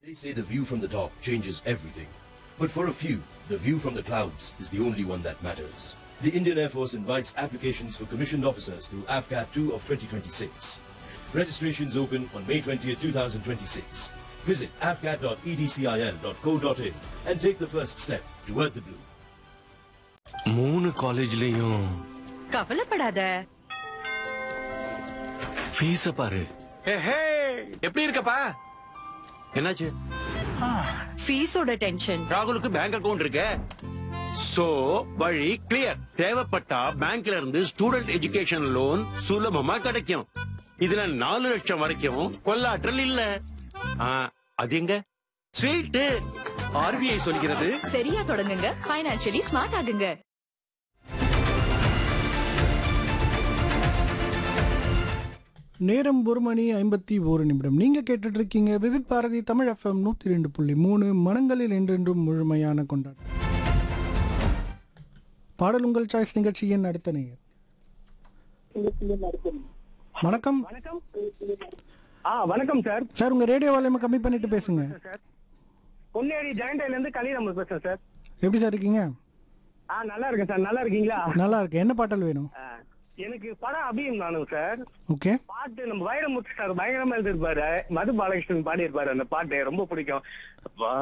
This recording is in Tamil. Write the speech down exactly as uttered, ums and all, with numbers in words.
They say the view from the top changes everything. But for a few, the view from the clouds is the only one that matters. The Indian Air Force invites applications for commissioned officers through A F C A T two of twenty twenty-six. Registrations open on May twentieth, twenty twenty-six. Visit a f c a t dot e d c i l dot co dot in and take the first step toward the blue. மூணு காலேஜ்லயும் கவலைப்படாத. ஃபீஸ பாரு. ஹே எப்படி இருக்கப்பா? என்னாச்சு? ஃபீஸோட டென்ஷன். ராகுலுக்கு பேங்க் அக்கவுண்ட் இருக்கு. சோ வழி கிளியர். தேவைப்பட்டா பேங்க்ல இருந்து ஸ்டூடெண்ட் எஜுகேஷன் லோன் சுலபமா கிடைக்கும். இதுல நாலு லட்சம் வரைக்கும் கொள்ளாற்றல் இல்ல. அது எங்க? ஸ்வீட். ஆர்பிஐ சொல்கிறது சரியா தொடங்குங்க, ஃபைனான்சியலி ஸ்மார்ட் ஆகுங்க. நேரம் ஒரு மணி ஐம்பத்தி ஒரு நிமிடம். நீங்க கேட்டுட்டு இருக்கீங்க விவித் பாரதி தமிழ் எஃப்எம் நூத்தி ரெண்டு புள்ளி மூணு மனங்களில் என்றென்றும் முழுமையான கொண்டாட்டம். பாடல் உங்கள் சாய்ஸ் நிகழ்ச்சியின் அடுத்த நேயர். வணக்கம். வணக்கம் சார். சார் உங்க ரேடியோ வால்யூமை கம்மி பண்ணிட்டு பேசுங்க. பொன்னேரி ஜாயிண்ட்ல இருந்து கலிராம பேசுறேன் சார். எப்படி சார் இருக்கீங்க? ஆ நல்லா இருக்கேன் சார். நல்லா இருக்கீங்களா? நல்லா இருக்கு. என்ன பாடல் வேணும்? எனக்கு படம் அபியும் நானும் சார். ஓகே. பாட்டு நம்ம வைரமுத்து சார் பயங்கரமா எழுதிருப்பாரு. மது பாலகிருஷ்ணன் பாடி இருப்பாரு. அந்த பாட்டு ரொம்ப பிடிக்கும்.